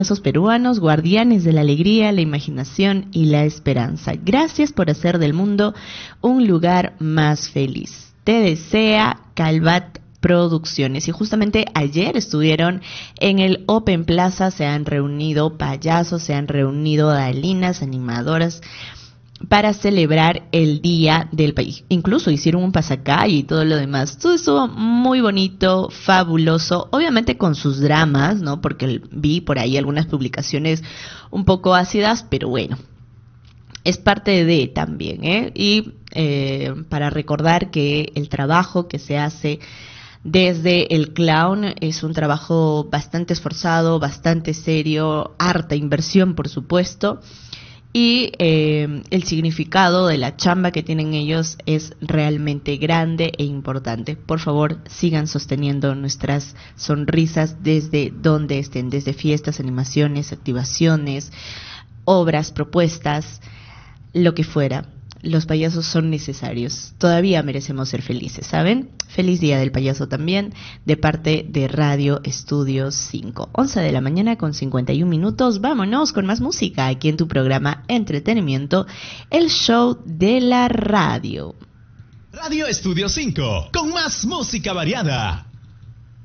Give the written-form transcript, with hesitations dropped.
Esos peruanos, guardianes de la alegría, la imaginación y la esperanza. Gracias por hacer del mundo un lugar más feliz. Te desea Calvat Producciones. Y justamente ayer estuvieron en el Open Plaza, se han reunido payasos, se han reunido bailarinas, animadoras, para celebrar el Día del País. Incluso hicieron un pasacalle y todo lo demás. Todo estuvo muy bonito, fabuloso, obviamente con sus dramas, ¿no? Porque vi por ahí algunas publicaciones un poco ácidas, pero bueno, es parte de también, ¿eh? Y para recordar que el trabajo que se hace desde el clown es un trabajo bastante esforzado, bastante serio, harta inversión, por supuesto. Y el significado de la chamba que tienen ellos es realmente grande e importante. Por favor, sigan sosteniendo nuestras sonrisas desde donde estén, desde fiestas, animaciones, activaciones, obras, propuestas, lo que fuera. Los payasos son necesarios. Todavía merecemos ser felices, ¿saben? Feliz Día del Payaso también, de parte de Radio Estudio 5. 11 de la mañana con 51 minutos. Vámonos con más música aquí en tu programa Entretenimiento, el show de la radio. Radio Estudio 5, con más música variada.